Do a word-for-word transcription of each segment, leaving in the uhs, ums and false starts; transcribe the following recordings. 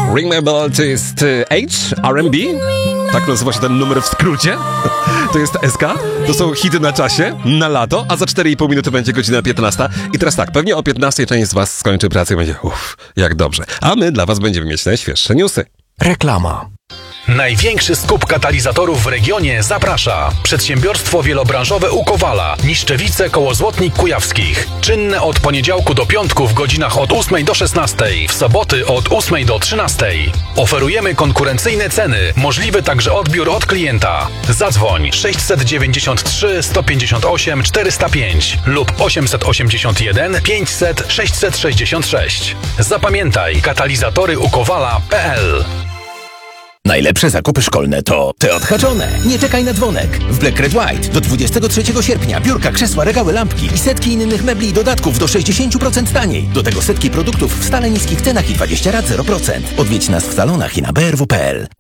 Ring My Bell to jest H, R and B. Tak nazywa się ten numer w skrócie. To jest S K. To są hity na czasie, na lato, a za cztery i pół minuty będzie godzina piętnasta. I teraz tak, pewnie o piętnastej część z was skończy pracę i będzie uff, jak dobrze. A my dla was będziemy mieć najświeższe newsy. Reklama. Największy skup katalizatorów w regionie zaprasza. Przedsiębiorstwo wielobranżowe u Kowala, Niszczewice koło Złotnik Kujawskich. Czynne od poniedziałku do piątku w godzinach od ósmej do szesnastej, w soboty od ósmej do trzynastej. Oferujemy konkurencyjne ceny, możliwy także odbiór od klienta. Zadzwoń sześćset dziewięćdziesiąt trzy sto pięćdziesiąt osiem czterysta pięć lub osiemset osiemdziesiąt jeden pięćset sześćset sześćdziesiąt sześć. Zapamiętaj, katalizatory u kowala kropka p l. Najlepsze zakupy szkolne to te odhaczone. Nie czekaj na dzwonek. W Black Red White do dwudziestego trzeciego sierpnia biurka, krzesła, regały, lampki i setki innych mebli i dodatków do sześćdziesiąt procent taniej. Do tego setki produktów w stale niskich cenach i dwadzieścia rat zero procent. Odwiedź nas w salonach i na b r w kropka p l.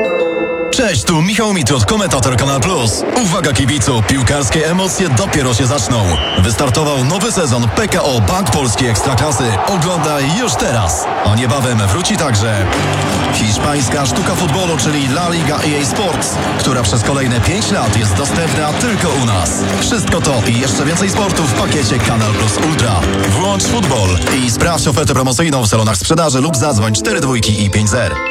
Cześć, tu Michał Mitrud, komentator Kanal Plus. Uwaga kibicu, piłkarskie emocje dopiero się zaczną. Wystartował nowy sezon P K O Bank Polski Ekstraklasy. Oglądaj już teraz. A niebawem wróci także hiszpańska sztuka futbolu, czyli La Liga E A Sports, która przez kolejne pięć lat jest dostępna tylko u nas. Wszystko to i jeszcze więcej sportu w pakiecie Kanal Plus Ultra. Włącz futbol i sprawdź ofertę promocyjną w salonach sprzedaży lub zadzwoń cztery dwójki i pięć zero.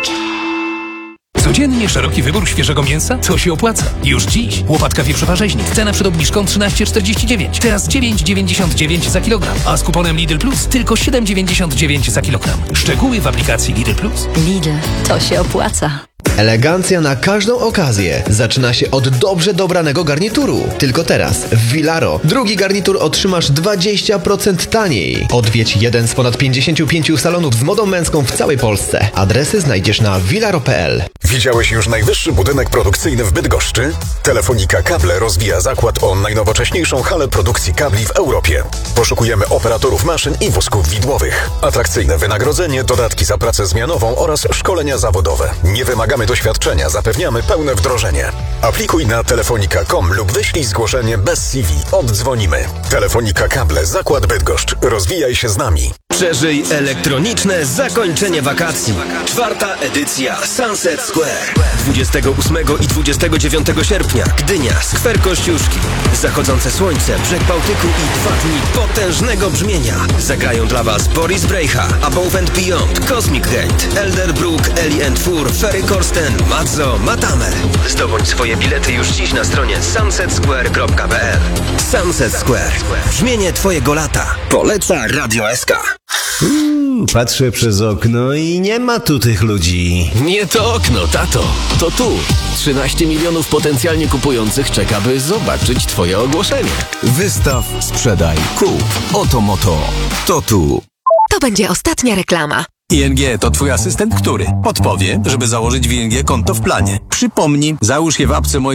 Codziennie szeroki wybór świeżego mięsa? Co się opłaca? Już dziś. Łopatka wieprzowa-rzeźnik. Cena przed obniżką trzynaście czterdzieści dziewięć. Teraz dziewięć dziewięćdziesiąt dziewięć za kilogram. A z kuponem Lidl Plus tylko siedem dziewięćdziesiąt dziewięć za kilogram. Szczegóły w aplikacji Lidl Plus. Lidl, to się opłaca. Elegancja na każdą okazję zaczyna się od dobrze dobranego garnituru. Tylko teraz w Vilaro drugi garnitur otrzymasz dwadzieścia procent taniej. Odwiedź jeden z ponad pięćdziesięciu pięciu salonów z modą męską w całej Polsce. Adresy znajdziesz na vilaro kropka p l. Widziałeś już najwyższy budynek produkcyjny w Bydgoszczy? Telefonika Kable rozwija zakład o najnowocześniejszą halę produkcji kabli w Europie. Poszukujemy operatorów maszyn i wózków widłowych. Atrakcyjne wynagrodzenie, dodatki za pracę zmianową oraz szkolenia zawodowe. Nie wymagamy doświadczenia, zapewniamy pełne wdrożenie. Aplikuj na telefonika kropka com lub wyślij zgłoszenie bez C V. Oddzwonimy. Telefonika Kable, zakład Bydgoszcz. Rozwijaj się z nami. Przeżyj elektroniczne zakończenie wakacji. Czwarta edycja Sunset Square. dwudziestego ósmego i dwudziestego dziewiątego sierpnia Gdynia, skwer Kościuszki. Zachodzące słońce, brzeg Bałtyku i dwa dni potężnego brzmienia. Zagrają dla Was Boris Brejcha, Above and Beyond, Cosmic Gate, Elderbrook, Ellie and Fur, Ferry Corsten, Mazzo, Matame. Zdobądź swoje bilety już dziś na stronie sunset square kropka p l. Sunset Square. Brzmienie Twojego lata. Poleca Radio S K. Hmm, patrzę przez okno i nie ma tu tych ludzi. Nie to okno, tato. To tu. trzynaście milionów potencjalnie kupujących czeka, by zobaczyć Twoje ogłoszenie. Wystaw, sprzedaj, kup. Oto moto. To tu. To będzie ostatnia reklama. I N G to Twój asystent, który podpowie, żeby założyć w I N G konto w planie. Przypomnij, załóż je w apce mojej